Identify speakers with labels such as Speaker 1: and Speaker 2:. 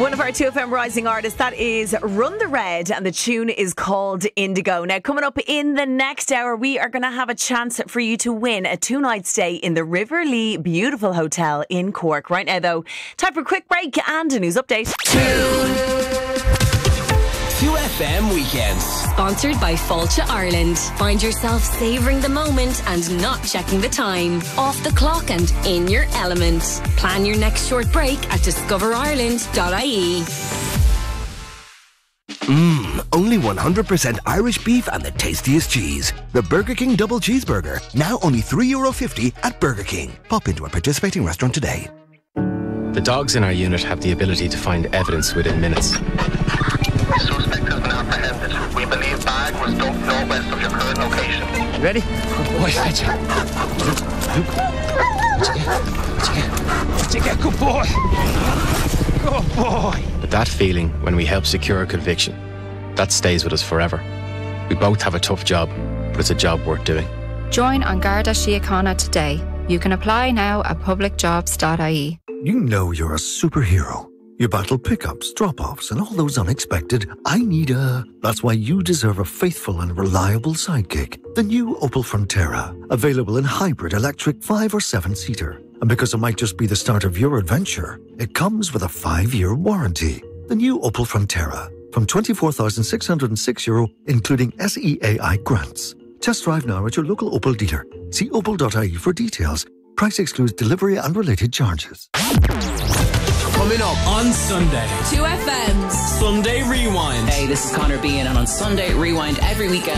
Speaker 1: One of our 2FM Rising artists, that is Run the Red, and the tune is called Indigo. Now, coming up in the next hour, we are going to have a chance for you to win a 2-night stay in the Riverlee Beautiful Hotel in Cork. Right now, though, time for a quick break and a news update.
Speaker 2: 2FM Weekends.
Speaker 3: Sponsored by Fáilte Ireland. Find yourself savouring the moment and not checking the time. Off the clock and in your element. Plan your next short break at discoverireland.ie.
Speaker 2: Only 100% Irish beef and the tastiest cheese. The Burger King Double Cheeseburger. Now only €3.50 at Burger King. Pop into a participating restaurant today.
Speaker 4: The dogs in our unit have the ability to find evidence within minutes.
Speaker 5: The suspect has been apprehended. We believe bag was dumped northwest of your current location.
Speaker 4: Ready? Good boy, fetch it. What'd you get? Good boy. Good boy. But that feeling when we help secure a conviction, that stays with us forever. We both have a tough job, but it's a job worth doing.
Speaker 6: Join An Garda Síochána today. You can apply now at publicjobs.ie.
Speaker 7: You know you're a superhero. You battle pickups, drop-offs, and all those unexpected, That's why you deserve a faithful and reliable sidekick. The new Opel Frontera. Available in hybrid, electric, 5 or 7-seater. And because it might just be the start of your adventure, it comes with a 5-year warranty. The new Opel Frontera. From €24,606, including SEAI grants. Test drive now at your local Opel dealer. See opel.ie for details. Price excludes delivery and related charges.
Speaker 2: Coming up on Sunday.
Speaker 3: 2FM's
Speaker 2: Sunday Rewind.
Speaker 8: Hey, this is Connor Bean, and on Sunday Rewind every weekend